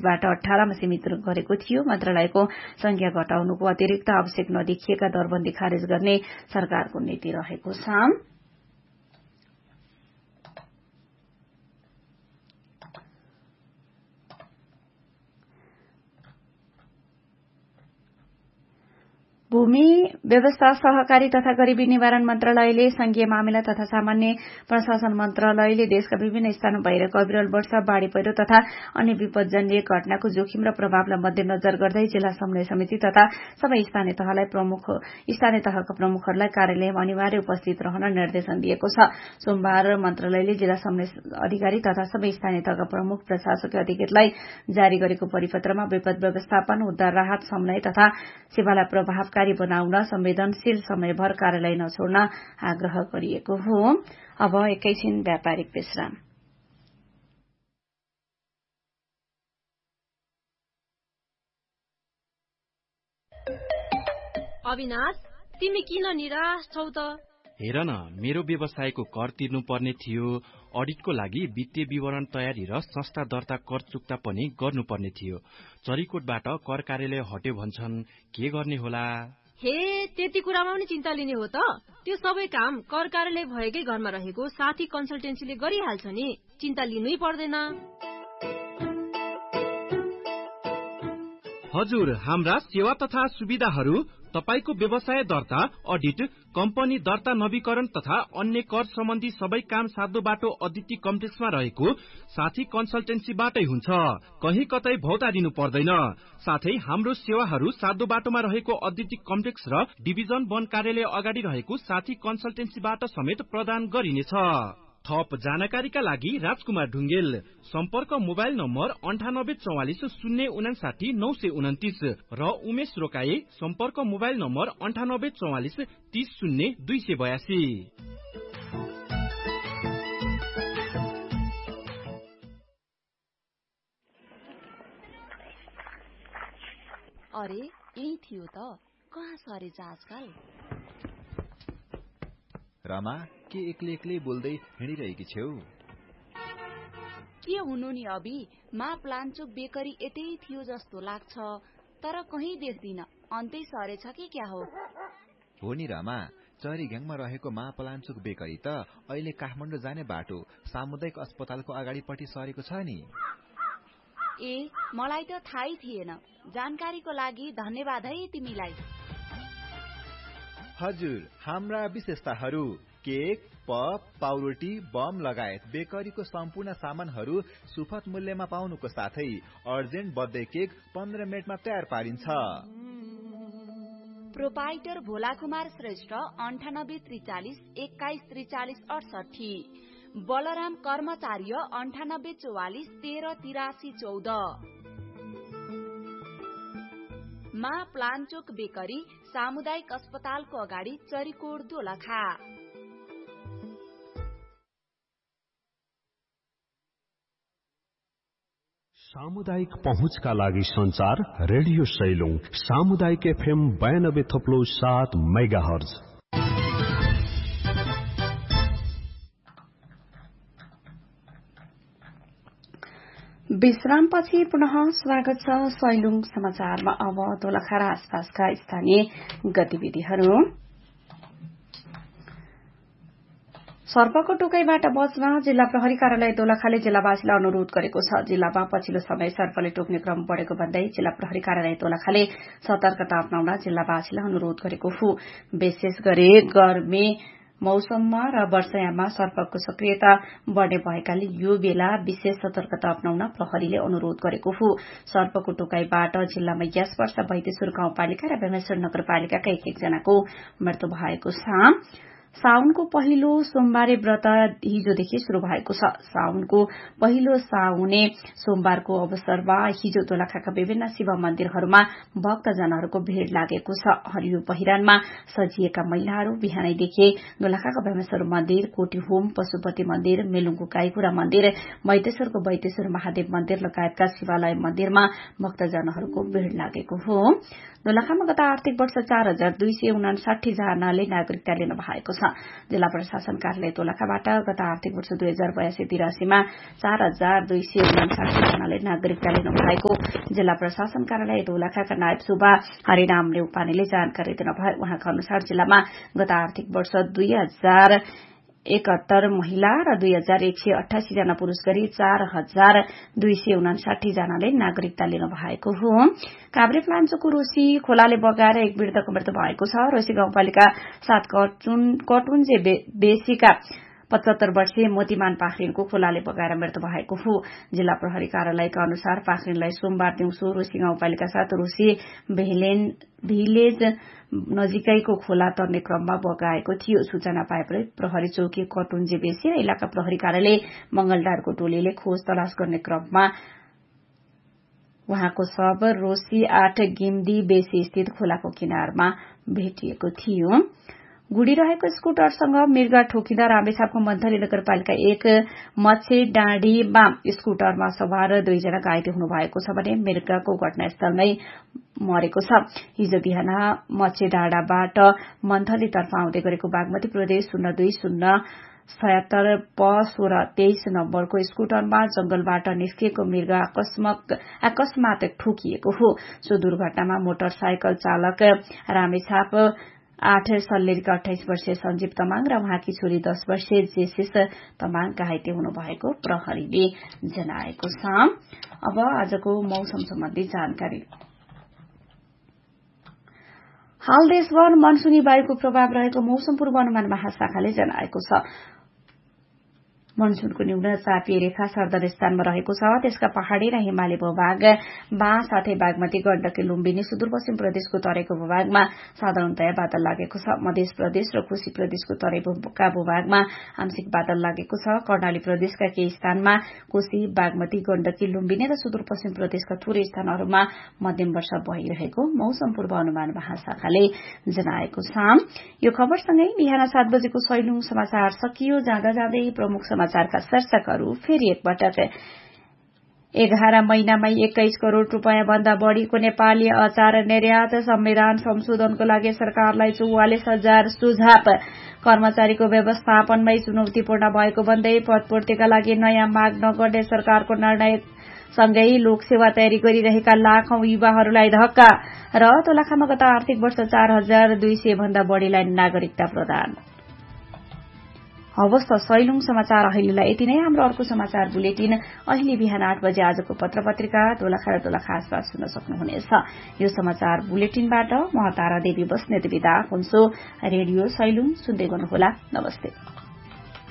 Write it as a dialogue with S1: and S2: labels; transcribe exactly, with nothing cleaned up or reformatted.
S1: पाँचबाट अठारमा सीमित गरेको थियो। मन्त्रालयको संख्या घटाउनुको अतिरिक्त आवश्यक नदेखिएका दरबन्दी खारेज गर्ने सरकारको नीति रहेको छ। भूमि व्यवस्था सहकारी तथा गरीबी निवारण मन्त्रालयले संघीय मामिला तथा सामान्य प्रशासन मन्त्रालयले देशका विभिन्न स्थानमा भइरहेको अविरल वर्षा, बाढ़ी पहिरो तथा अन्य विपदजन्य घटनाको जोखिम र प्रभावलाई मध्यनजर गर्दै जिल्ला समन्वय समिति तथा सबै स्थानीय तहलाई प्रमुख स्थानीय तहका प्रमुखहरूलाई कार्यालयमा अनिवार्य उपस्थित रहन निर्देशन दिएको छ। सोमबार मन्त्रालयले जिल्ला समन्वय अधिकारी तथा सबै स्थानीय तहका प्रमुख प्रशासकीय अधिकारीलाई जारी गरेको परिपत्रमा विपद व्यवस्थापन, उद्धार, राहत, समन्वय तथा सेवालाई प्रभावकारी बनाउन संवेदनशील समयभर कार्यालय नछोड्न आग्रह गरिएको हो। अब एकैछिन व्यापारिक विश्राम।
S2: अविनाश, तिमी किन निराश छौ त?
S3: हेर न, मेरो व्यवसायको कर तिर्नु पर्ने थियो, अडिटको लागि वित्तीय विवरण तयारी र संस्था दर्ता कर चुक्ता पनि गर्नुपर्ने थियो। चरीकोटबाट कर कार्यालय हट्यो भन्छन्, के गर्ने होला?
S2: हे, त्यति कुरामा पनि चिन्ता लिने हो त? त्यो सबै काम कर कार्यालय भएकै घरमा रहेको साथी कन्सल्टेन्सीले गरिहाल्छ नि, चिन्ता लिनै पर्दैन।
S3: हजुर, हाम्रा सेवा तथा सुविधाहरू तपाईको व्यवसाय दर्ता, अडिट, कम्पनी दर्ता नवीकरण तथा अन्य कर सम्बन्धी सबै काम साध्य बाटो अदिति कम्प्लेक्समा रहेको साथी कन्सल्टेन्सीबाटै हुन्छ। कहीँ कतै भौतारिनु पर्दैन। साथै हाम्रो सेवाहरू साध्य बाटोमा रहेको अदिति कम्प्लेक्स र डिभिजन वन कार्यालय अगाडि रहेको साथी कन्सल्टेन्सीबाट समेत प्रदान गरिनेछ। थप जानकारीका लागि राजकुमार ढुङ्गेल, सम्पर्क मोबाइल नम्बर अन्ठानब्बे चौवालिस शून्य उनासाठी नौ सय उन्तिस र उमेश रोकाए, सम्पर्क मोबाइल नम्बर अन्ठानब्बे चौवालिस तीस शून्य दुई सय बयासी।
S4: अरे यही थियो त, कहाँ सरेछ आजकल?
S5: रमा, के एक्लै एक्लै बोल्दै हिँडिरहेकी छेउ?
S4: के हुनु नि अबि, मा प्लान्चोक बेकरी यतै थियो जस्तो लाग्छ, तर कहीँ देख्दिन। अन्तै सरेछ कि क्या हो?
S5: हो नि रमा, चरीघ्याङमा रहेको मा प्लान्चोक बेकरी त अहिले काठमाडौँ जाने बाटो सामुदायिक अस्पतालको अगाडिपट्टि सरेको छ नि।
S4: ए, मलाई त थाहै थिएन। जानकारीको लागि धन्यवाद है तिमीलाई।
S5: हजुर, हाम्रा विशेषताहरू केक, पप, पाउरोटी, बम लगायत बेकरीको सम्पूर्ण सामानहरू सुपथ मूल्यमा पाउनुको साथै अर्जेन्ट बर्थडे केक पन्ध्र मिनटमा तयार पारिन्छ।
S4: प्रोपाइटर भोला कुमार श्रेष्ठ, अन्ठानब्बे त्रिचालिस एक्काइस त्रिचालिस अडसठी। बलराम कर्मचार्य, अन्ठानब्बे चौवालिस तेह्र तिरासी चौध। मा प्लान्चोक बेकरी, सामुदायिक अस्पतालको अगाडि, चरीकोट दोलखा।
S6: सामुदायिक पहुँचका लागि संचार रेडियो सैलुङ सामुदायिक एफएम बयानब्बे थोप्लो सात मेगा हर्ज।
S1: विश्रामपछि पुनः स्वागत छ सैलुङ समाचारमा। अब दोलखा र आसपासका स्थानीय गतिविधिहरू। सर्पको टोकाइबाट बच्न जिल्ला प्रहरी कार्यालय दोलखाले जिल्लावासीलाई अनुरोध गरेको छ। जिल्लामा पछिल्लो समय सर्पले टोक्ने क्रम बढ़ेको भन्दै जिल्ला प्रहरी कार्यालय दोलखाले सतर्कता अपनाउन जिल्लावासीलाई अनुरोध गरेको हो। विशेष गरी गर्मी मौसममा र वर्षायाममा सर्पको सक्रियता बढ़ने भएकाले यो बेला विशेष सतर्कता अपनाउन प्रहरीले अनुरोध गरेको हो। सर्पको टोकाइबाट जिल्लामा यस वर्ष भैतेश्वर गाउँपालिका र बेमेश्वर नगरपालिकाका एक एकजनाको मृत्यु भएको छ। साउनको पहिलो सोमबारे व्रत हिजोदेखि शुरू भएको छ। साउनको पहिलो साउने सोमबारको अवसरमा हिजो दोलखाका विभिन्न शिव मन्दिरहरूमा भक्तजनहरूको भीड़ लागेको छ। हरियो पहिरनमा सजिएका महिलाहरू बिहानैदेखि दोलखाका बेमेश्वर मन्दिर, कोटीहोम, पशुपति मन्दिर, मेलुङको गाईपुरा मन्दिर, मैतेश्वरको बैतेश्वर महादेव मन्दिर लगायतका शिवालय मन्दिरमा भक्तजनहरूको भीड़ लागेको हो। दोलखामा गत आर्थिक वर्ष चार हजार दुई सय उनासाठी जनाले नागरिकता लिनु भएको छ। जिल्ला प्रशासन कार्यालय दोलखाबाट गत आर्थिक वर्ष दुई हजार बयासी तिरासीमा चार हजार दुई सय उनासाठी जनाले नागरिकता लिनु भएको जिल्ला प्रशासन कार्यालय दोलखाका नायब सुब्बा हरिराम नेउपानेले जानकारी दिनुभयो। उहाँका अनुसार जिल्लामा गत आर्थिक वर्ष दुई हजार एकहत्तर महिला र दुई हजार एक सय अठासी जना पुरूष गरी चार हजार दुई सय उनासाठी जनाले नागरिकता लिनु भएको हो। काभ्रे प्लाञ्चोको रोसी खोलाले बगाएर एक वृद्धको मृत्यु भएको छ। रोसी गाउँपालिका सात कटुन्जे बेसीका पचहत्तर वर्षीय मोतीमान पाखरिनको खोलाले बगाएर मृत्यु भएको हो। जिल्ला प्रहरी कार्यालयका अनुसार पाखरिनलाई सोमबार दिउँसो रोसी गाउँपालिका साथ रोसी भिलेज नजिकैको खोला तर्ने क्रममा बगाएको थियो। सूचना पाएपछि प्रहरी चौकी कटुन्जे बेसी र इलाका प्रहरी कार्यालय मंगलडारको टोलीले खोज तलास गर्ने क्रममा उहाँको शव रोसी आठ गिम्दी बेसी स्थित खोलाको किनारमा भेटिएको थियो। गुडिरहेको स्कुटरसँग मृग ठोकिँदा रामेछापको मन्थली नगरपालिका एक मच्छे डाँडीमा स्कुटरमा सवार दुईजना घाइते हुनुभएको छ भने मृगको घटनास्थलमै मरेको छ। हिजो बिहान मच्छे डाँडाबाट मन्थलीतर्फ आउँदै गरेको बागमती प्रदेश शून्य दुई शून्य छयत्तर प सोह्र तेइस नम्बरको स्कुटरमा जंगलबाट निस्किएको मृग अकस्मात ठोकिएको हो। सो दुर्घटनामा मोटरसाइकल चालक रामेछाप आठ सल्लेरीका अठाइस वर्षीय सञ्जीव तमाङ र उहाँकी छोरी दस वर्षीय जेसिस तमाङ घाइते हुनुभएको प्रहरीले जनाएको छ। अब आजको मौसम सम्बन्धी जानकारी। हाल देशभर मनसुनी वायुको प्रभाव रहेको मौसम पूर्वानुमान महाशाखाले जनाएको छ। मनसूनको न्यून चापिए रेखा सर्दर स्थानमा रहेको छ। त्यसका पहाड़ी र हिमाली भूभाग बा साथै बागमती गण्डकी लुम्बिनी सुदूरपश्चिम प्रदेशको तराईको भूभागमा साधारणतया बादल लागेको छ। मध्य प्रदेश र कोशी प्रदेशको तराईका भूभागमा आंशिक बादल लागेको छ। कर्णाली प्रदेशका केही स्थानमा कोशी बागमती गण्डकी लुम्बिनी र सुदूरपश्चिम प्रदेशका थोरै स्थानहरूमा मध्यम वर्षा भइरहेको मौसम पूर्वानुमान महाशाखाले जनाएको छ। यो खबरसँगै बिहान सात बजेको सैलुङ समाचार सकियो। जाँदा जाँदै प्रमुख समाचारका शीर्षकहरू फेरि एकपटक। एघार महिनामै एक्काइस करोड़ रूपियाँ भन्दा बढ़ीको नेपाली अचार निर्यात। संविधान संशोधनको लागि सरकारलाई चौवालिस हजार सुझाव। कर्मचारीको व्यवस्थापनमै चुनौतीपूर्ण भएको भन्दै पदपूर्तिका लागि नयाँ माग नगर्ने सरकारको निर्णय सँगै लोकसेवा तयारी गरिरहेका लाखौं युवाहरूलाई धक्का। र दोलखामा गत आर्थिक वर्ष चार हजार दुई सय भन्दा बढ़ीलाई नागरिकता प्रदान। हवस् त सैलुङ समाचार अहिलेलाई यति नै। हाम्रो अर्को समाचार बुलेटिन अहिले बिहान आठ बजे आजको पत्र पत्रिका दोलखा र दोलखा आसपास सुन्न सक्नुहुनेछ। यो समाचार बुलेटिनबाट म तारा देवी बस्नेत बिदा हुन्छु। रेडियो सैलुङ सुन्दै गर्नुहोला। नमस्ते।